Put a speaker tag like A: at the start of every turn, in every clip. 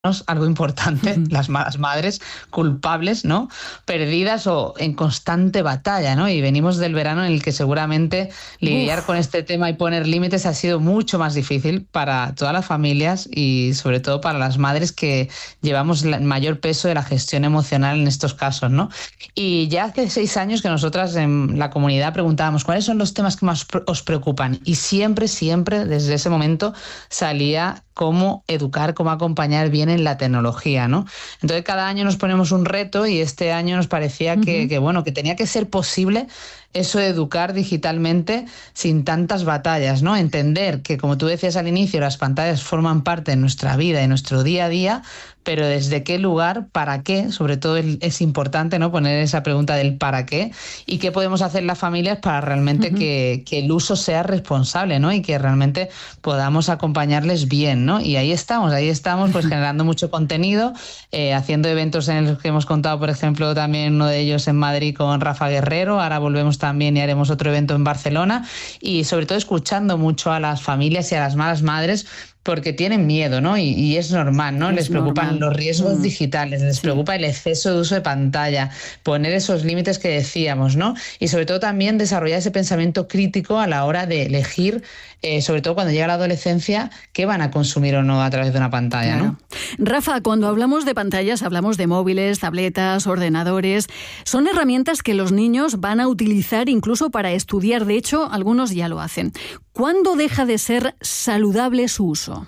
A: algo importante, las malas madres culpables, ¿no? Perdidas o en constante batalla, ¿no? Y venimos del verano en el que seguramente lidiar con este tema y poner límites ha sido mucho más difícil para todas las familias y sobre todo para las madres que llevamos el mayor peso de la gestión emocional en estos casos, ¿no? Y ya hace 6 años que nosotras en la comunidad preguntábamos cuáles son los temas que más os preocupan y siempre desde ese momento salía cómo educar, cómo acompañar bien en la tecnología, ¿no? Entonces cada año nos ponemos un reto y este año nos parecía que tenía que ser posible eso de educar digitalmente sin tantas batallas, ¿no? Entender que, como tú decías al inicio, las pantallas forman parte de nuestra vida, de nuestro día a día, pero desde qué lugar, para qué, sobre todo es importante, ¿no? Poner esa pregunta del para qué y qué podemos hacer las familias para realmente que el uso sea responsable, ¿no? Y que realmente podamos acompañarles bien, ¿no? Y ahí estamos pues generando mucho contenido, haciendo eventos en los que hemos contado, por ejemplo, también uno de ellos en Madrid con Rafa Guerrero, ahora volvemos también y haremos otro evento en Barcelona y sobre todo escuchando mucho a las familias y a las malas madres porque tienen miedo, ¿no? Y es normal, ¿no? Les preocupan los riesgos digitales, les preocupa el exceso de uso de pantalla, poner esos límites que decíamos, ¿no? Y sobre todo también desarrollar ese pensamiento crítico a la hora de elegir, sobre todo cuando llega la adolescencia, qué van a consumir o no a través de una pantalla, ¿no?
B: Rafa, cuando hablamos de pantallas, hablamos de móviles, tabletas, ordenadores. Son herramientas que los niños van a utilizar incluso para estudiar. De hecho, algunos ya lo hacen. ¿Cuándo deja de ser saludable su uso?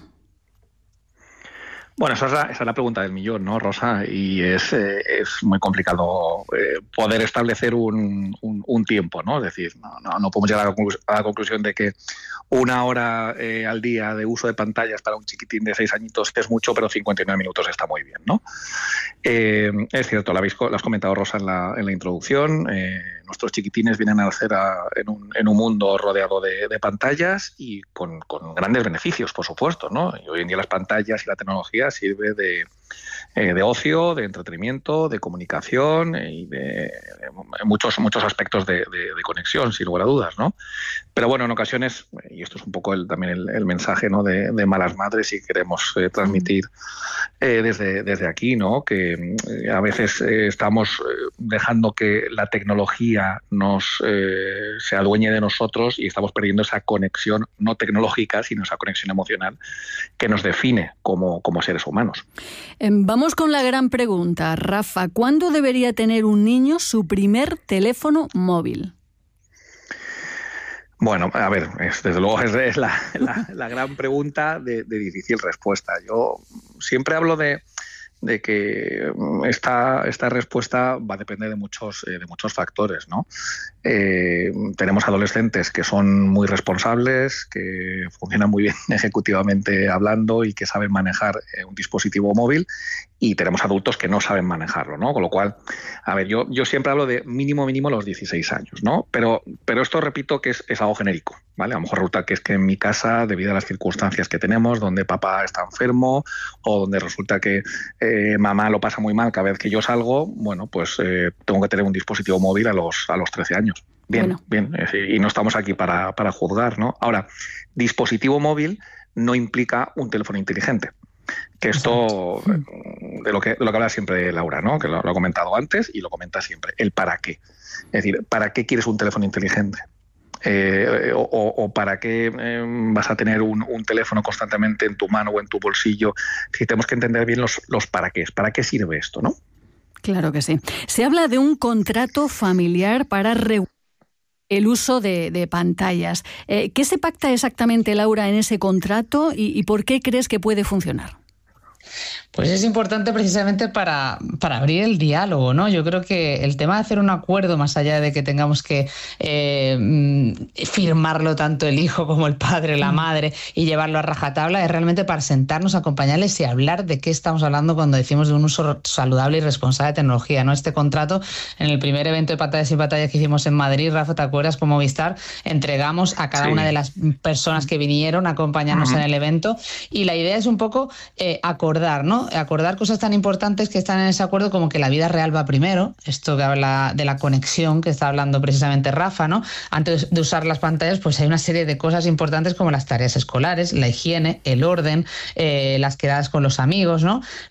C: Bueno, esa es la pregunta del millón, ¿no, Rosa? Y es muy complicado poder establecer un tiempo, ¿no? Es decir, no podemos llegar a la conclusión de que 1 hora al día de uso de pantallas para un chiquitín de 6 añitos es mucho, pero 59 minutos está muy bien, ¿no? Es cierto, lo has comentado, Rosa, en la introducción. Nuestros chiquitines vienen a nacer en un mundo rodeado de pantallas y con grandes beneficios, por supuesto, ¿no? Y hoy en día las pantallas y la tecnología sirve de ocio, de entretenimiento, de comunicación y de muchos aspectos de conexión, sin lugar a dudas, ¿no? Pero bueno, en ocasiones, y esto es un poco también el mensaje, ¿no? de malas madres y queremos transmitir desde aquí, ¿no? Que a veces estamos dejando que la tecnología se adueñe de nosotros y estamos perdiendo esa conexión no tecnológica, sino esa conexión emocional que nos define como seres humanos.
B: Vamos con la gran pregunta, Rafa. ¿Cuándo debería tener un niño su primer teléfono móvil?
C: Bueno, a ver, desde luego es la gran pregunta de difícil respuesta. Yo siempre hablo de que esta respuesta va a depender de muchos factores, ¿no? Tenemos adolescentes que son muy responsables, que funcionan muy bien ejecutivamente hablando y que saben manejar un dispositivo móvil, y tenemos adultos que no saben manejarlo, ¿no? Con lo cual, a ver, yo siempre hablo de mínimo los 16 años, ¿no? Pero esto repito que es algo genérico, ¿vale? A lo mejor resulta que es que en mi casa, debido a las circunstancias que tenemos, donde papá está enfermo o donde resulta que mamá lo pasa muy mal cada vez que yo salgo, bueno, pues tengo que tener un dispositivo móvil a los 13 años. Bien, y no estamos aquí para juzgar, ¿no? Ahora, dispositivo móvil no implica un teléfono inteligente. Que esto, de lo que habla siempre Laura, ¿no? Que lo ha comentado antes y lo comenta siempre, el para qué. Es decir, ¿para qué quieres un teléfono inteligente? O para qué vas a tener un teléfono constantemente en tu mano o en tu bolsillo. Si tenemos que entender bien los para qué. ¿Para qué sirve esto, no?
B: Claro que sí. Se habla de un contrato familiar para regular el uso de pantallas. ¿Qué se pacta exactamente, Laura, en ese contrato y por qué crees que puede funcionar?
A: Pues es importante precisamente para abrir el diálogo, ¿no? Yo creo que el tema de hacer un acuerdo, más allá de que tengamos que firmarlo tanto el hijo como el padre, la madre, y llevarlo a rajatabla, es realmente para sentarnos, acompañarles y hablar de qué estamos hablando cuando decimos de un uso saludable y responsable de tecnología, ¿no? Este contrato, en el primer evento de Pantallas sin Pantallas que hicimos en Madrid, Rafa, ¿te acuerdas? Con Movistar, entregamos a cada una de las personas que vinieron a acompañarnos en el evento, y la idea es un poco acordar, ¿no? segundo, acordar cosas tan importantes que están en ese acuerdo como que la vida real va primero, esto que habla de la conexión que está hablando precisamente Rafa, ¿no? Antes de usar las pantallas, pues hay una serie de cosas importantes como las tareas escolares, la higiene, el orden, las quedadas con los amigos, ¿no?